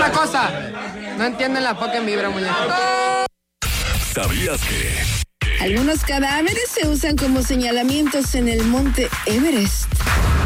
Otra cosa, no entienden la fucking vibra, muñeco. ¿Sabías que algunos cadáveres se usan como señalamientos en el monte Everest?